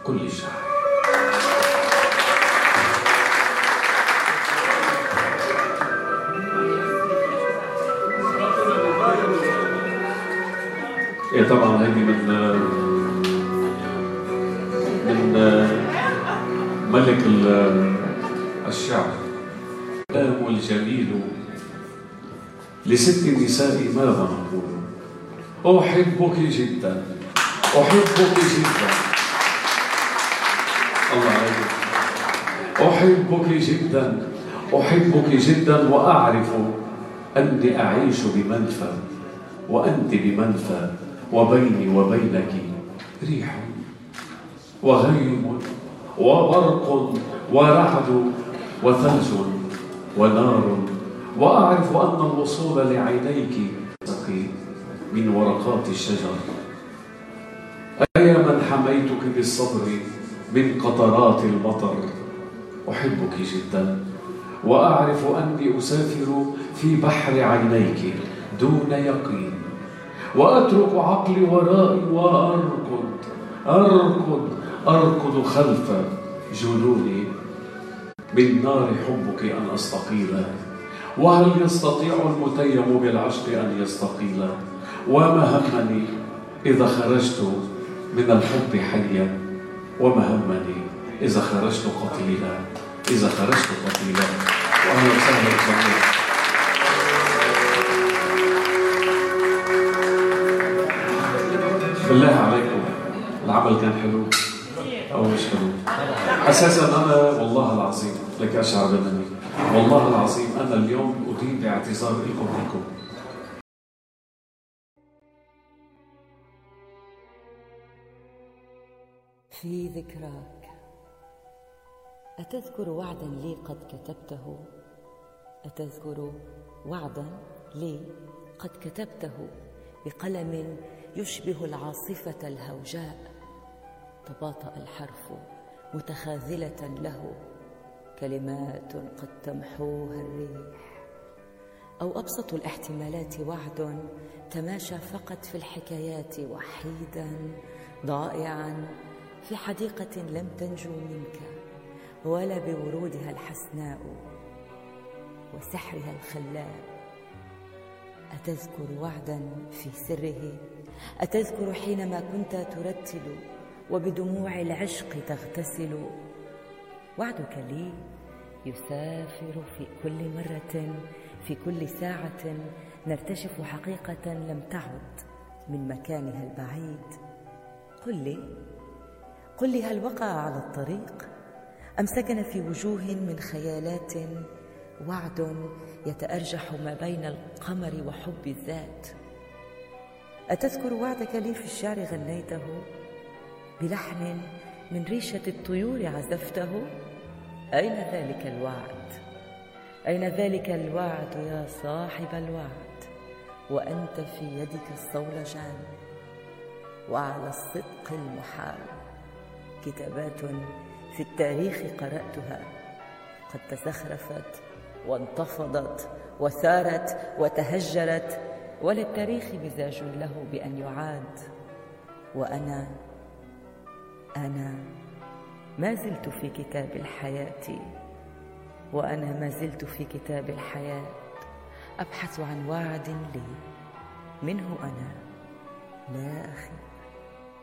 كل الشعر. طبعا هذه من ملك الشعر. الكلام الجميل لست النساء ماذا نقول؟ أحبك جدا، أحبك جدا، الله عليك، أحبك جدا، أحبك جدا، وأعرف أني أعيش بمنفى وأنت بمنفى، وبيني وبينك ريح وغيم وبرق ورعد وثلج ونار، وأعرف أن الوصول لعينيك سقي من ورقات الشجر. أيا من حميتك بالصبر من قطرات المطر، أحبك جدا، وأعرف أني أسافر في بحر عينيك دون يقين، وأترك عقلي ورائي وأركض خلف جنوني من نار حبك أن أستقيل. وهل يستطيع المتيم بالعشق أن يستقيل؟ وما همني إذا خرجت من الحب حيا، وما همني إذا خرجت قتيلا، إذا خرجت قتيلا. وأهلا وسهلا بكم. بالله عليكم، العمل كان حلو أو مش حلو؟ أساسا أنا والله العظيم لك أشعر بأنني والله العظيم أنا اليوم أدين باعتذار لكم. في ذكراك أتذكر وعدا لي قد كتبته؟ أتذكر وعدا لي قد كتبته بقلم يشبه العاصفة الهوجاء؟ تباطأ الحرف متخاذلة له، كلمات قد تمحوها الريح. أو أبسط الاحتمالات وعد تماشى فقط في الحكايات وحيدا ضائعا في حديقة لم تنجو منك ولا بورودها الحسناء وسحرها الخلاب. أتذكر وعدا في سره؟ أتذكر حينما كنت ترتل وبدموع العشق تغتسل؟ وعدك لي يسافر في كل مرة، في كل ساعة نرتشف حقيقة لم تعد من مكانها البعيد. قل لي هل وقع على الطريق أم سكن في وجوه من خيالات وعد يتأرجح ما بين القمر وحب الذات؟ أتذكر وعدك لي في الشعر غنيته بلحن من ريشة الطيور عزفته؟ أين ذلك الوعد؟ أين ذلك الوعد يا صاحب الوعد وأنت في يدك الصولجان؟ وعلى الصدق المحال كتابات في التاريخ قرأتها قد تزخرفت وانتفضت وثارت وتهجرت، وللتاريخ مزاج له بأن يعاد. وأنا ما زلت في كتاب الحياة، وأنا ما زلت في كتاب الحياة أبحث عن وعد لي منه أنا لا أخي.